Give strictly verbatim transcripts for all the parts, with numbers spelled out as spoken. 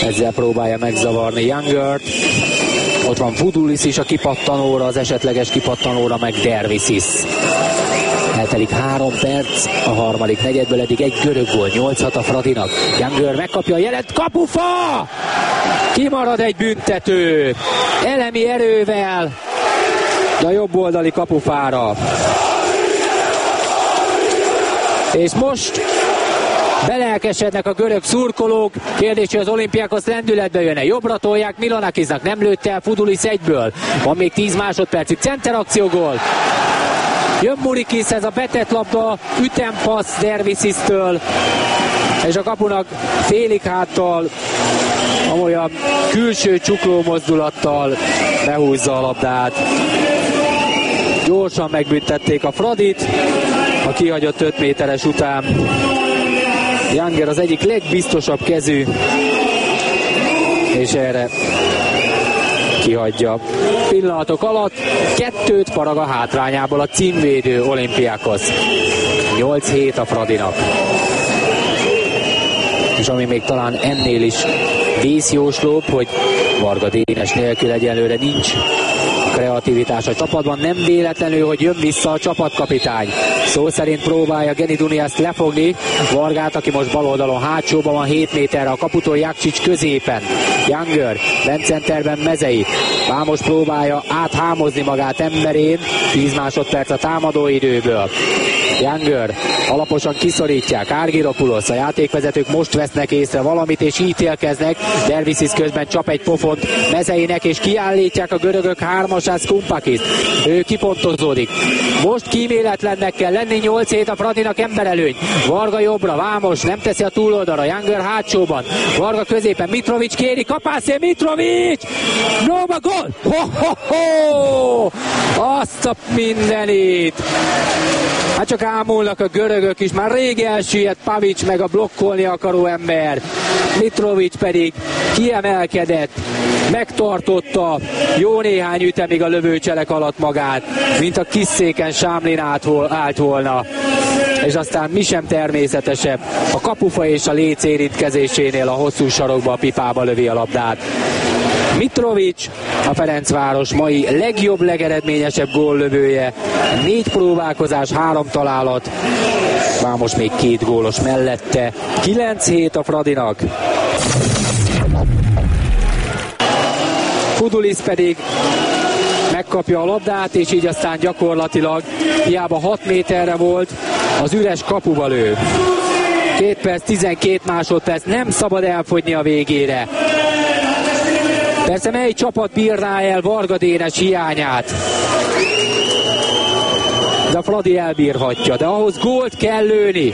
ezzel próbálja megzavarni Younger. Ott van Fudulis is a kipattanóra, az esetleges kipattanóra meg Dervisis. Eltelik három perc, a harmadik negyedből eddig egy görög gól, nyolc hat a Fradinak. Younger megkapja a jelet, kapufa! Kimarad egy büntető, elemi erővel, de a jobb oldali kapufára. És most belelkesednek a görög szurkolók. Kérdés, hogy az Olimpiákhoz lendületbe jön-e. Jobbra tolják, Milonakisnak nem lőtte el Fudulis egyből. Van még tíz másodpercig, centerakciógól. Jön Murikis, ez a betett labda, ütempassz Dervisisztől, és a kapunak félig háttal, amolyan külső csukló mozdulattal behúzza a labdát. Gyorsan megbüntették a Fradit a kihagyott öt méteres után. Younger az egyik legbiztosabb kezű, és erre kihagyja. Pillanatok alatt kettőt farag a hátrányából a címvédő Olimpiákhoz. nyolc hét a Fradinak. És ami még talán ennél is vészjóslóbb, hogy Varga Dénes nélkül egyelőre nincs kreativitás a csapatban, nem véletlenül, hogy jön vissza a csapatkapitány. Szó szerint próbálja Geni Duniast lefogni Vargát, aki most bal oldalon hátsóban van, hét méterre a kaputól, Jakšić középen. Younger, Bencenterben Mezei. Vámos próbálja áthámozni magát emberén, tíz másodperc a támadóidőből. Younger alaposan kiszorítják, Argyropoulos, a játékvezetők most vesznek észre valamit és ítélkeznek. Dervisis közben csap egy pofont Mezeinek és kiállítják a görögök hármasát Skumpakis. Ő kipontozódik. Most kíméletlennek kell lenni, nyolc hét a Fradinak, emberelőny. Varga jobbra, Vámos nem teszi a túloldalra, Younger hátsóban. Varga középen, Mitrovic kéri, kapászél Mitrovic! Nóba gól! Ho-ho-ho! Azt a mindenit! Hát csak ámulnak a görögök is, már rég elsüllyedt Pavic meg a blokkolni akaró ember. Mitrovic pedig kiemelkedett, megtartotta jó néhány ütemig a lövőcselek alatt magát, mint a kis széken Sámlin állt volna. És aztán mi sem természetesebb, a kapufa és a léc érintkezésénél a hosszú sarokba, a pipába lövi a labdát. Mitrovic, a Ferencváros mai legjobb, legeredményesebb góllövője. Négy próbálkozás, három találat. Vámos még két gólos mellette. kilenc hét a Fradinak. Fudulis pedig megkapja a labdát, és így aztán gyakorlatilag hiába hat méterre volt, az üres kapuba lő. két perc, tizenkét másodperc, nem szabad elfogyni a végére. Persze mely csapat bírná el Varga Dénes hiányát? De a Fradi elbírhatja, de ahhoz gólt kell lőni.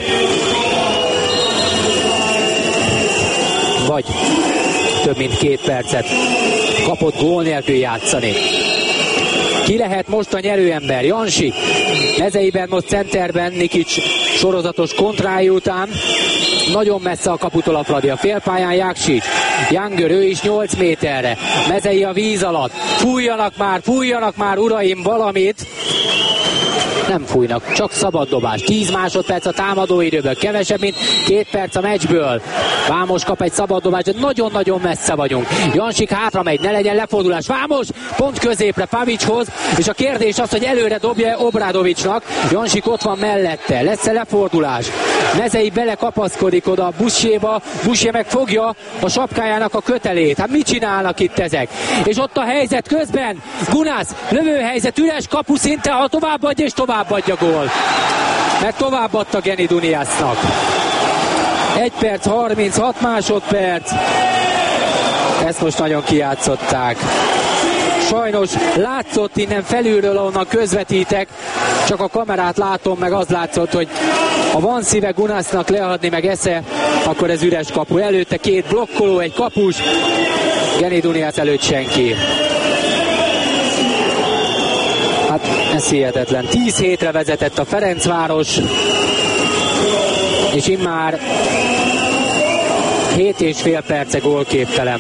Vagy több mint két percet kapott gól nélkül játszani. Ki lehet most a nyerőember? Jansi. Mezeiben most centerben Nikic sorozatos kontrája után. Nagyon messze a kaputól a Fradi, a félpályán Jakšić. Younger, ő is nyolc méterre. Mezei a víz alatt. Fújjanak már, fújjanak már, uraim, valamit. Nem fújnak, csak szabad dobás. tíz másodperc a támadóidőből, kevesebb, mint két perc a meccsből. Vámos kap egy szabad dobást, de nagyon-nagyon messze vagyunk. Janšik hátra megy, ne legyen lefordulás. Vámos pont középre Pavichoz, és a kérdés az, hogy előre dobja Obradovicsnak. Janšik ott van mellette, lesz-e lefordulás? Mezei belekapaszkodik oda Bussiéba, Bussie meg fogja a sapkájának a kötelét. Hát mit csinálnak itt ezek? És ott a helyzet közben, Gunász, lövőhelyzet, üres kapu szinte, ha továbbadja és továbbadja gól. Mert továbbadta Geni Duniasnak. egy perc, harminchat másodperc. Ezt most nagyon kijátszották. Sajnos látszott innen felülről, onnan közvetítek, csak a kamerát látom, meg az látszott, hogy ha van szíve Gunásznak leadni, meg esze, akkor ez üres kapu. Előtte két blokkoló, egy kapus, Geni Dunias előtt senki. Hát ez hihetetlen. tíz hétre vezetett a Ferencváros, és immár hét és fél perce gólképtelen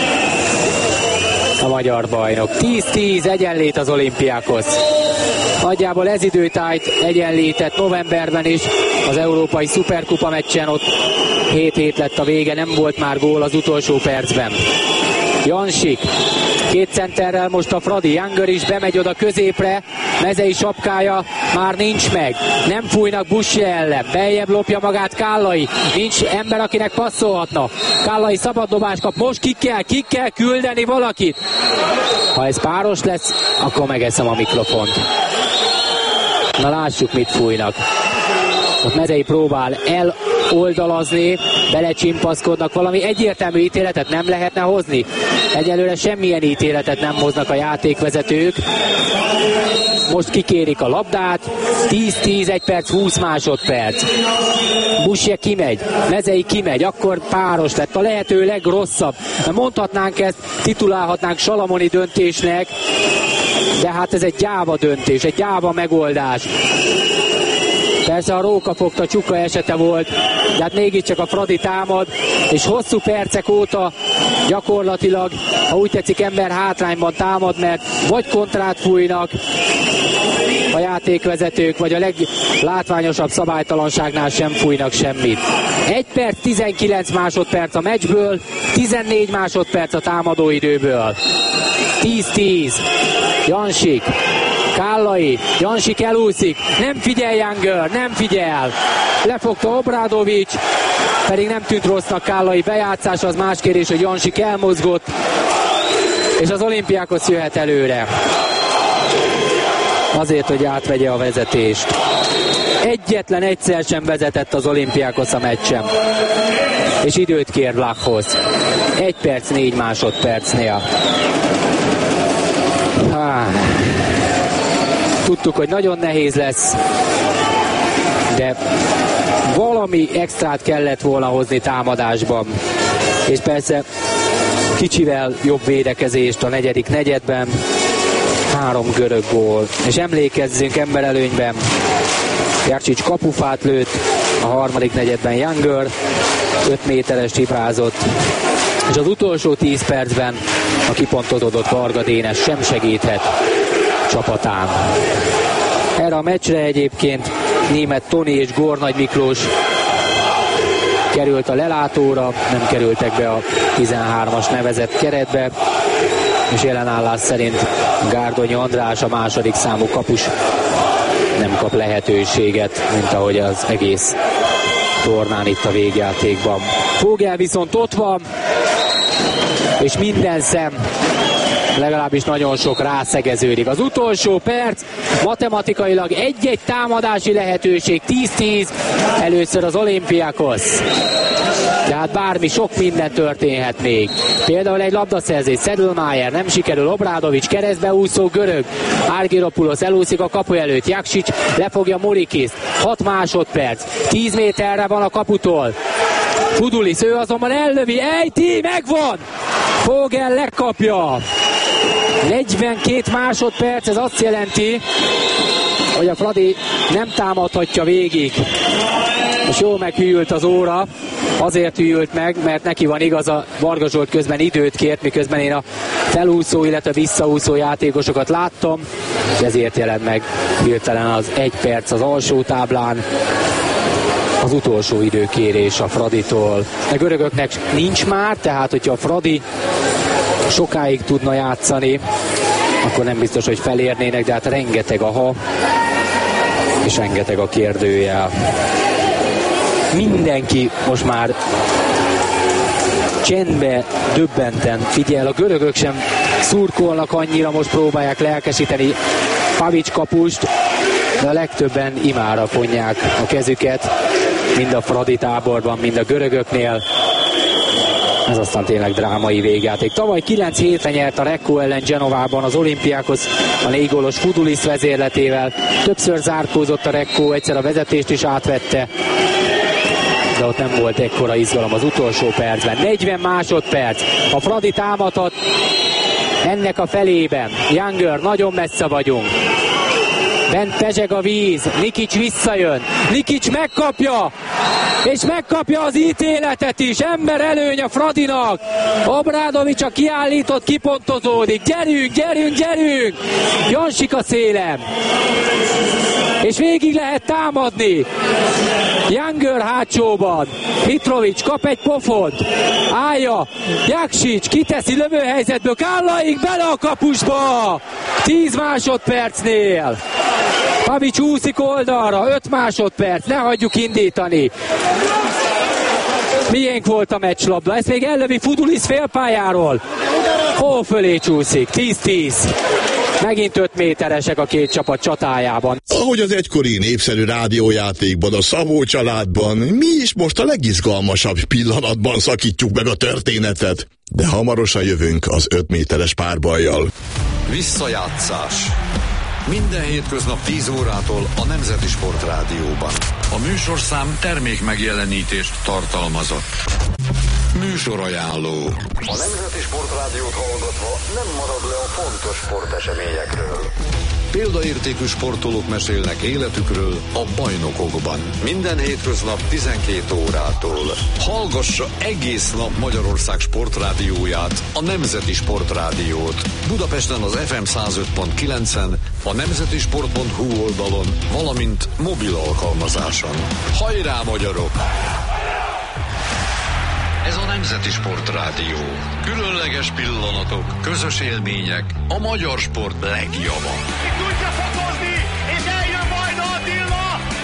a magyar bajnok. tíz tíz egyenlét az Olimpiákhoz. Nagyjából ez időtájt egyenlített novemberben is az Európai Szuperkupa meccsen, ott hét-hét lett a vége, nem volt már gól az utolsó percben. Jansik, két centerrel most a Fradi, Younger is bemegy oda középre, mezei sapkája már nincs meg, nem fújnak Bussje ellen, beljebb lopja magát Kállai, nincs ember, akinek passzolhatna. Kállai szabad dobást kap, most ki kell, ki kell küldeni valakit. Ha ez páros lesz, akkor megeszem a mikrofont. Na lássuk, mit fújnak. Ott Mezei próbál eloldalazni, belecsimpaszkodnak, valami egyértelmű ítéletet nem lehetne hozni. Egyelőre semmilyen ítéletet nem hoznak a játékvezetők. Most kikérik a labdát, tíz-tíz, egy perc, húsz másodperc. Bussje kimegy, Mezei kimegy, akkor páros lett, a lehető legrosszabb. Mondhatnánk ezt, titulálhatnánk salamoni döntésnek, de hát ez egy gyáva döntés, egy gyáva megoldás. Persze a rókafogta Csuka esete volt, de hát mégiscsak a Fradi támad, és hosszú percek óta gyakorlatilag, ha úgy tetszik, ember hátrányban támad, mert vagy kontrát fújnak a játékvezetők, vagy a leglátványosabb szabálytalanságnál sem fújnak semmit. egy perc, tizenkilenc másodperc a meccsből, tizennégy másodperc a támadóidőből. tíz-tíz. Jansik. Kállai, Jansik elúszik, nem figyel Younger, nem figyel. Lefogta Obradovics, pedig nem tűnt rossznak Kállai bejátszása, az más kérdés, hogy Jansik elmozgott, és az Olympiákos jöhet előre. Azért, hogy átvegye a vezetést. Egyetlen egyszer sem vezetett az Olympiákos a meccsen. És időt kér Vlachhoz. Egy perc, négy másodpercnél. Há... Tudtuk, hogy nagyon nehéz lesz, de valami extrát kellett volna hozni támadásban. És persze kicsivel jobb védekezést a negyedik negyedben. Három görög gól. És emlékezzünk emberelőnyben. Jakcsics kapufát lőtt, a harmadik negyedben Younger öt méteres hibázott. És az utolsó tíz percben a kipontozódott Varga Dénes sem segíthet csapatán. Erre a meccsre egyébként Németh Toni és Gornagy Miklós került a lelátóra, nem kerültek be a tizenhármas nevezett keretbe, és jelenállás szerint Gárdonyi András, a második számú kapus nem kap lehetőséget, mint ahogy az egész tornán itt a végjátékban. Fogel viszont ott van, és minden szem, legalábbis nagyon sok rászegeződik. Az utolsó perc, matematikailag egy-egy támadási lehetőség, tíz-tíz, először az Olympiákos. Tehát bármi, sok minden történhet még. Például egy labdaszerzés, Sedlmeier, nem sikerül, Obradovics, keresztbe úszó görög, Argyropoulos elúszik a kapu előtt, Jakcsics lefogja Morikiszt, hat másodperc, tíz méterre van a kaputól. Fudulis, ő azonban ellövi, ejti, megvan! Fogel lekapja. negyvenkét másodperc, ez azt jelenti, hogy a Fradi nem támadhatja végig. És jól meghűlt az óra, azért hűlt meg, mert neki van igaza, Varga Zsolt közben időt kért, miközben én a felúszó, illetve visszaúszó játékosokat láttam, és ezért jelent meg hirtelen az egy perc az alsó táblán. Az utolsó időkérés a Fraditól. A görögöknek nincs már, tehát hogyha a Fradi sokáig tudna játszani, akkor nem biztos, hogy felérnének, de hát rengeteg a ha, és rengeteg a kérdőjel. Mindenki most már csendbe, döbbenten figyel. A görögök sem szurkolnak annyira, most próbálják lelkesíteni Pavics kapust, de a legtöbben imára fonják a kezüket, mind a Fradi táborban, mind a görögöknél. Ez aztán tényleg drámai végjáték. Tavaly kilenc hétre nyert a Recco ellen Genovában az Olympiákos a négy gólos Fudulis vezérletével. Többször zárkózott a Recco, egyszer a vezetést is átvette, de ott nem volt ekkora izgalom az utolsó percben. negyven másodperc, a Fradi támadhat ennek a felében. Younger, nagyon messze vagyunk. Bent pezseg a víz, Nikic visszajön, Nikic megkapja, és megkapja az ítéletet is. Ember előny a Fradinak. Obradovics a kiállított, kipontozódik. Gyerünk, gyerünk, gyerünk! Jansik a szélem. És végig lehet támadni. Younger hátsóban. Mitrovic kap egy pofont. Állja. Jaksics kiteszi lövőhelyzetből. Kállaik bele a kapusba. tíz másodpercnél. Pavics úszik oldalra. öt másodperc. Ne hagyjuk indítani. Miénk volt a meccslabda. Ezt még ellövi Fudulis félpályáról. Hó fölé csúszik. tíz tíz. Megint öt méteresek a két csapat csatájában. Ahogy az egykori népszerű rádiójátékban, a Szabó családban, mi is most a legizgalmasabb pillanatban szakítjuk meg a történetet. De hamarosan jövünk az öt méteres párbajjal. Visszajátszás. Minden hétköznap tíz órától a Nemzeti Sport Rádióban. A műsorszám termék megjelenítést tartalmazott. Műsorajánló. A Nemzeti Sport Rádiót hallgatva nem marad le a fontos sporteseményekről. Példaértékű sportolók mesélnek életükről a bajnokokban. Minden hétköznap tizenkét órától. Hallgassa egész nap Magyarország sportrádióját, a Nemzeti Sport Rádiót. Budapesten az ef em száz öt pont kilencen, a nemzetisport pont hu oldalon, valamint mobil alkalmazáson. Hajrá, magyarok! Ez a Nemzeti Sport Rádió. Különleges pillanatok, közös élmények, a magyar sport legjava. Ki tudja fokozni!